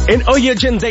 En hoy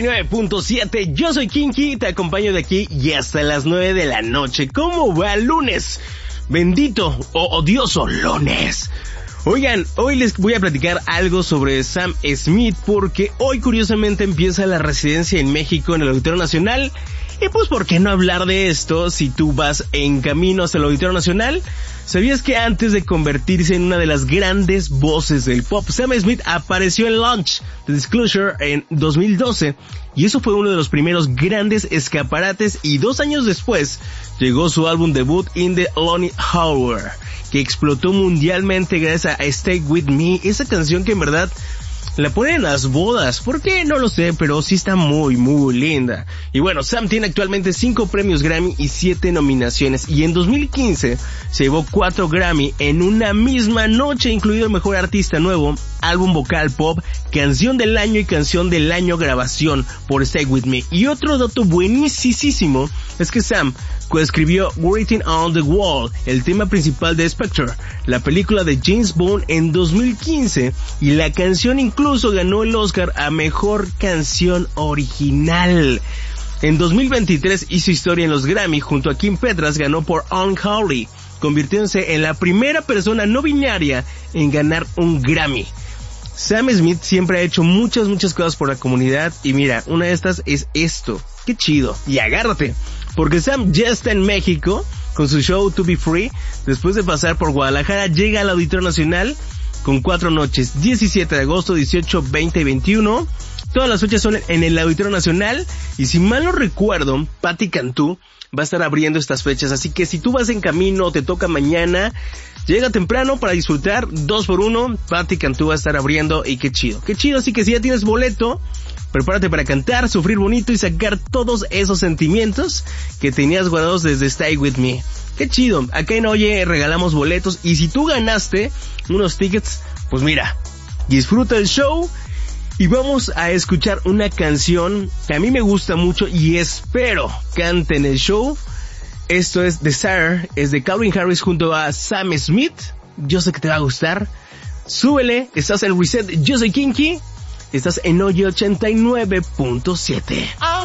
89.7, yo soy Kinky, te acompaño de aquí y hasta las 9 de la noche. ¿Cómo va el lunes? Bendito o odioso lunes. Oigan, hoy les voy a platicar algo sobre Sam Smith porque hoy curiosamente empieza la residencia en México en el Auditorio Nacional. Y pues, ¿por qué no hablar de esto si tú vas en camino hacia el Auditorio Nacional? ¿Sabías que antes de convertirse en una de las grandes voces del pop, Sam Smith apareció en Launch The Disclosure en 2012? Y eso fue uno de los primeros grandes escaparates y 2 años después llegó su álbum debut In the Lonely Hour, que explotó mundialmente gracias a Stay With Me, esa canción que en verdad la ponen en las bodas. ¿Por qué? No lo sé, pero sí está muy, muy linda. Y bueno, Sam tiene actualmente 5 premios Grammy y 7 nominaciones. Y en 2015 se llevó 4 Grammy en una misma noche, incluido el Mejor Artista Nuevo, Álbum Vocal Pop, Canción del Año y Canción del Año Grabación por Stay With Me. Y otro dato buenísimo es que Sam coescribió Writing on the Wall, el tema principal de Spectre, la película de James Bond en 2015, y la canción incluso ganó el Oscar a Mejor Canción Original. En 2023 hizo historia en los Grammy, junto a Kim Petras ganó por Unholy, convirtiéndose en la primera persona no binaria en ganar un Grammy. Sam Smith siempre ha hecho muchas cosas por la comunidad y mira, una de estas es esto. ¡Qué chido! Y agárrate, porque Sam ya está en México con su show To Be Free. Después de pasar por Guadalajara, llega al Auditorio Nacional con 4 noches, 17 de agosto, 18, 20 y 21. Todas las fechas son en el Auditorio Nacional y si mal no recuerdo, Patti Cantú va a estar abriendo estas fechas, así que si tú vas en camino, te toca mañana, llega temprano para disfrutar, 2x1, Patti Cantú va a estar abriendo y qué chido, así que si ya tienes boleto, prepárate para cantar, sufrir bonito y sacar todos esos sentimientos que tenías guardados desde Stay With Me. Qué chido, acá en Oye regalamos boletos y si tú ganaste unos tickets, pues mira, disfruta el show y vamos a escuchar una canción que a mí me gusta mucho y espero cante en el show. Esto es Desire, es de Calvin Harris junto a Sam Smith. Yo sé que te va a gustar. Súbele, estás en Reset, yo soy Kinky. Estás en Oye 89.7.